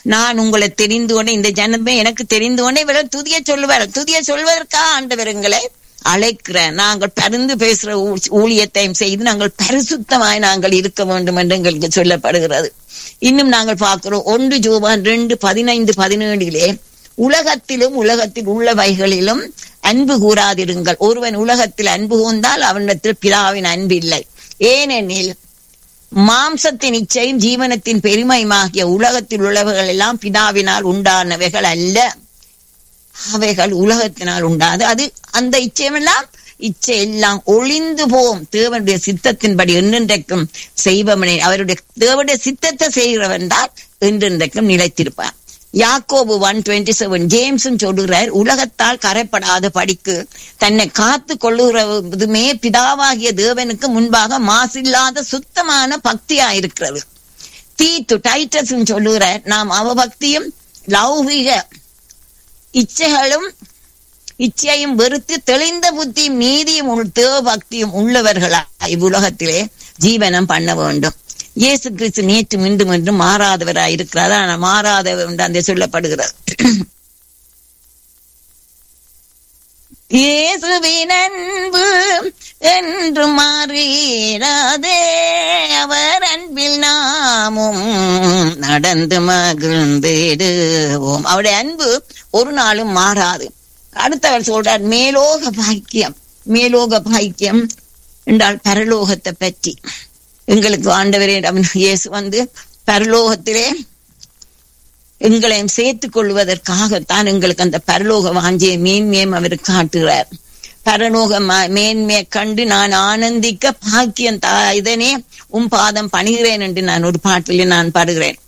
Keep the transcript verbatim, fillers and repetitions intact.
நான் உங்களை தெரிந்தோடனே இந்த ஜனமே எனக்கு தெரிந்தோடனே இவர்கள் துதிய சொல்லுவார். துதிய சொல்வதற்கா ஆண்டவருங்களை அழைக்கிற நாங்கள் பரிந்து பேசுற ஊழியத்தையும் செய்து நாங்கள் பரிசுத்தமாய் நாங்கள் இருக்க வேண்டும் என்று எங்களுக்கு சொல்லப்படுகிறது. இன்னும் நாங்கள் பார்க்கிறோம் ஒன்று யோவான் ரெண்டு பதினைந்து பதினேழிலே உலகத்திலும் உலகத்தில் உள்ளவைகளிலும் அன்பு கூறாதிருங்கள். ஒருவன் உலகத்தில் அன்பு கூர்ந்தால் அவனிடத்தில் பிதாவின் அன்பு இல்லை. ஏனெனில் மாம்சத்தின் இச்சையும் ஜீவனத்தின் பெருமையுமாகிய உலகத்தில் உள்ளவைகள் எல்லாம் பிதாவினால் உண்டானவைகள் அல்ல, அவைகள் உலகத்தினால் உண்டாது. அது அந்த இச்சையெல்லாம் இச்சை எல்லாம் ஒளிந்து போம். தேவனுடைய சித்தத்தின்படி என்றென்றைக்கும் செய்பவனே அவருடைய தேவனுடைய சித்தத்தை செய்கிறவன் தான் என்றென்றைக்கும் நிலைத்திருப்பான். யாக்கோபு ஒன் டுவெண்ட்டி செவன் ஜேம்ஸும் சொல்லுகிறார், உலகத்தால் கரைப்படாத படிக்கு தன்னை காத்து கொள்ளுகிறதுமே பிதாவாகிய தேவனுக்கு முன்பாக மாசில்லாத சுத்தமான பக்தியா இருக்கிறது. தீத்து டைட்டஸும் சொல்லுகிறார், நாம் அவபக்தியும் லௌகிக இச்சைகளும் இச்சையும் வெறுத்து தெளிந்த புத்தியும் நீதியும் தேவ பக்தியும் உள்ளவர்களா இவ்வுலகத்திலே ஜீவனம் பண்ண வேண்டும். இயேசு கிறிஸ்து நேற்று மீண்டும் என்று மாறாதவராய் இருக்கிறார். ஆனால் மாறாதவர் என்று அந்த சொல்லப்படுகிறார். இயேசுவின் அன்பு என்று மாறிடாதே, அவர் அன்பில் நாமும் நடந்து மகிழ்ந்திடுவோம். அவருடைய அன்பு ஒரு நாளும் மாறாது. அடுத்தவர் சொல்றார் மேலோக பாக்கியம். மேலோக பாக்கியம் என்றால் பரலோகத்தை பற்றி எங்களுக்கு ஆண்டவரே இயேசு வந்து பரலோகத்திலே எங்களையும் சேர்த்துக் கொள்வதற்காகத்தான் எங்களுக்கு அந்த பரலோக வாஞ்சியை மேன்மையும் அவர் காட்டுகிறார். பரலோக மேன்மையை கண்டு நான் ஆனந்திக்க பாக்கியம் தா இதனே உம் பாதம் பணிகிறேன் என்று நான் ஒரு பாட்டிலே நான் பாடுகிறேன்.